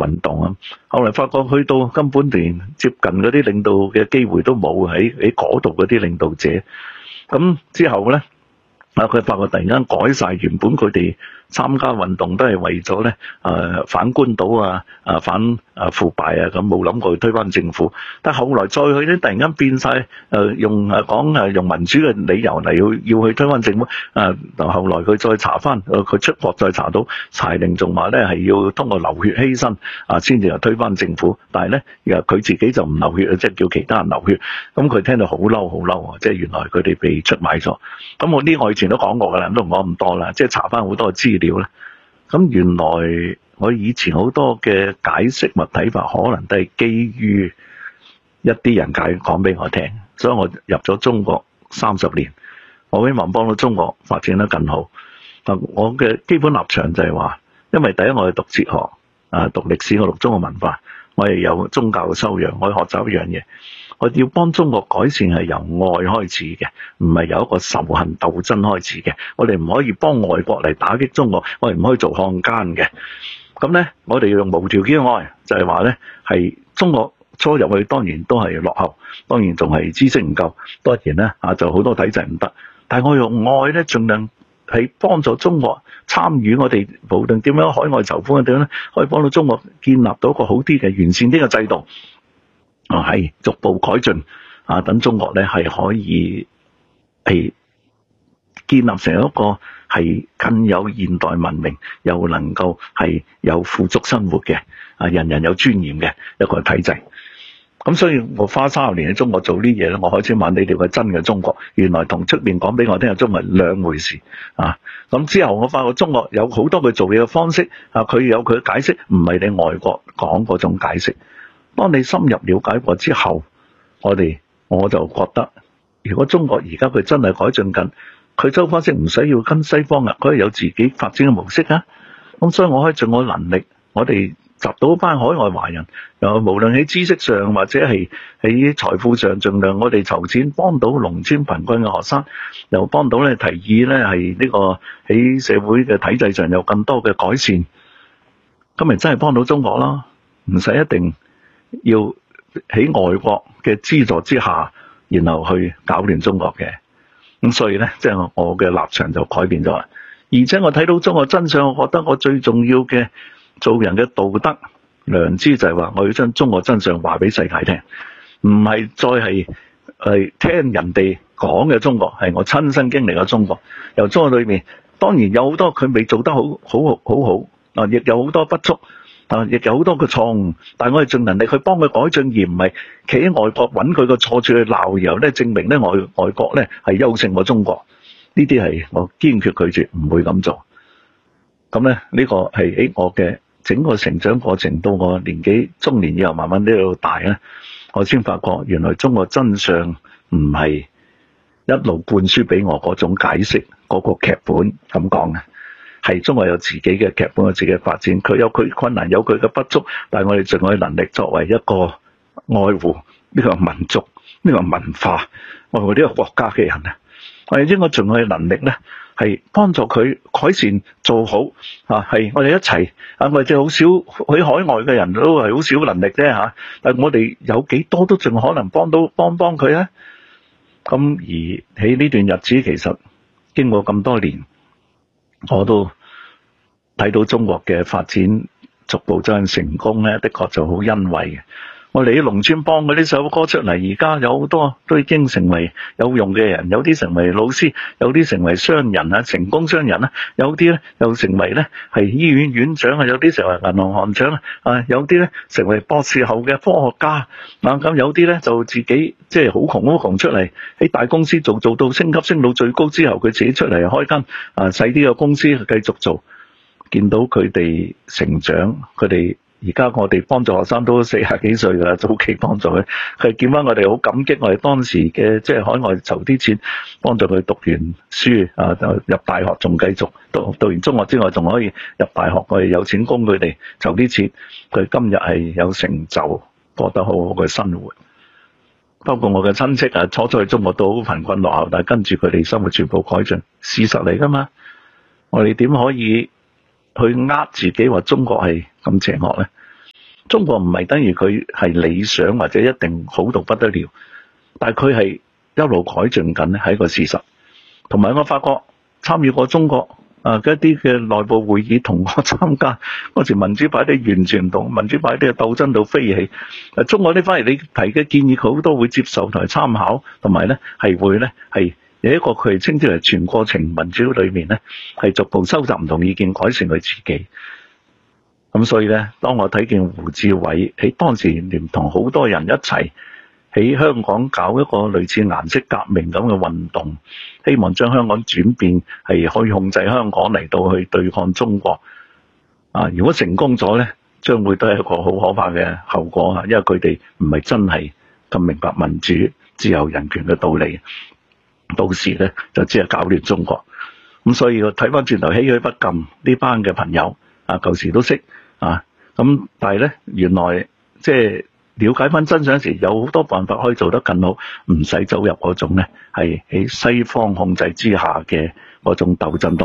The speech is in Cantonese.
運動啊。後來發覺去到根本連接近嗰啲領導嘅機會都冇，喺嗰度嗰啲領導者。咁之後咧，佢發覺突然間改晒，原本佢哋參加運動都係為咗咧反官倒啊、反腐敗啊，咁冇諗過去推翻政府。但係後來再去咧，突然間變晒用民主嘅理由嚟要去推翻政府。後來佢再查翻，佢出國再查到柴玲仲話咧係要通過流血犧牲先至推翻政府。但係咧佢自己就唔流血，即係叫其他人流血。咁佢聽到好嬲好嬲，即係原來佢哋被出賣咗。咁我呢個以前都講過㗎啦，都唔講咁多啦。即係查翻好多資料咧。咁原來我以前好多嘅解釋或睇法，可能都係基於一啲人講俾我聽。所以我入咗中國30年，我希望幫到中國發展得更好。我嘅基本立場就係話，因為第一我係讀哲學，讀歷史，我讀中國文化，我係有宗教嘅修養，我學習一樣嘢。我要幫中國改善係由愛開始嘅，唔係由一個仇恨鬥爭開始嘅。我哋唔可以幫外國嚟打擊中國，我哋唔可以做漢奸嘅。咁咧，我哋要用無條件嘅愛，就係話咧，係中國初入去當然都係落後，當然仲係知識唔夠，當然咧就好多體制唔得。但係我用愛咧，盡量係幫助中國參與我哋，無論點樣海外籌款嘅點樣咧，可以幫到中國建立到一個好啲嘅完善啲嘅制度。係逐步改進等中國咧係可以係建立成一個係更有現代文明，又能夠係有富足生活嘅人人有尊嚴嘅一個體制。咁所以我花30年喺中國做呢嘢咧，我開始問你哋係真嘅中國，原來同出面講俾我聽嘅中國係兩回事咁之後我發覺中國有好多佢做嘢嘅方式佢有佢嘅解釋，唔係你外國講嗰種解釋。當你深入了解過之後，我就覺得，如果中國而家佢真係改進緊，佢周方式唔使要跟西方佢可以有自己發展嘅模式啊。咁所以我可以盡我能力，我哋集到班海外華人，無論喺知識上或者係喺財富上，盡量我哋籌錢幫到農村貧困嘅學生，又幫到咧提議咧係呢個喺社會嘅體制上有更多嘅改善，咁咪真係幫到中國咯，唔使一定要喺外國嘅資助之下，然後去搞亂中國嘅。咁所以咧，即係我嘅立場就改變咗。而且我睇到中國真相，我覺得我最重要嘅做人嘅道德良知就係話，我要將中國真相話俾世界聽，唔係再係聽人哋講嘅中國，係我親身經歷嘅中國。由中國裏面當然有好多佢未做得好亦有好多不足。亦有好多嘅錯誤，但係我哋盡能力去幫佢改進，而唔係企喺外國揾佢個錯處去鬧，然後咧證明咧外國咧係優勝過中國。呢啲係我堅決拒絕，唔會咁做。咁咧呢個係喺我嘅整個成長過程，到我年紀中年以後慢慢呢度大咧，我先發覺原來中國真相唔係一路灌輸俾我嗰種解釋嗰個劇本咁講嘅。係中國有自己嘅劇本，有自己嘅發展，佢有佢困難，有佢嘅不足，但係我哋盡我嘅能力，作為一個愛護呢個民族、呢個文化、愛護呢個國家嘅人啊，我哋應該盡我嘅能力咧，係幫助佢改善做好係我哋一齊我哋好少喺海外嘅人都係好少能力啫但係我哋有幾多都盡可能幫佢啊。咁而喺呢段日子，其實經過咁多年，我都睇到中國嘅發展逐步走向成功咧，的確就好欣慰嘅。我哋喺農村幫嗰啲首歌出嚟，而家有好多都已經成為有用嘅人，有啲成為老師，有啲成為商人成功商人有啲咧又成為咧係醫院院長有啲成為銀行行長有啲咧成為博士後嘅科學家咁有啲咧就自己即係好窮出嚟喺大公司做到升級升到最高之後，佢自己出嚟開間細啲嘅公司繼續做，見到佢哋成長，佢哋。而家我哋幫助學生都40幾歲㗎啦，早期幫助佢見翻我哋好感激我哋當時嘅即係海外籌啲錢，幫助佢讀完書就入大學，仲繼續讀完中學之外，仲可以入大學，我哋有錢供佢哋籌啲錢，佢今日係有成就，過得好好嘅生活。包括我嘅親戚初初去中國都好貧困落後，但係跟住佢哋生活全部改進，事實嚟㗎嘛。我哋點可以去自己話中國係咁邪惡咧？ 中國唔係等於佢係理想或者一定好到不得了，但係佢係一路改進緊咧，係一個事實。同埋我發覺參與過中國一啲嘅內部會議，同我參加嗰時民主派啲完全唔同，民主派啲鬥爭到飛起。中國呢反而你提嘅建議，佢好多會接受同埋參考，同埋咧係會咧係有一個佢稱之為全過程民主裏面咧係逐步收集唔同意見，改善佢自己。咁所以咧，當我睇見胡志偉喺當時連同好多人一齊喺香港搞一個類似顏色革命咁嘅運動，希望將香港轉變係可以控制香港嚟到去對抗中國。如果成功咗咧，將會都係一個好可怕嘅後果啊！因為佢哋唔係真係咁明白民主、自由、人權嘅道理，到時咧就只係搞亂中國。咁所以我睇翻轉頭，唏噓不禁呢班嘅朋友舊時都識。咁但係咧，原來即係了解翻真相時，有好多辦法可以做得更好，唔使走入嗰種咧係喺西方控制之下嘅嗰種鬥爭當中。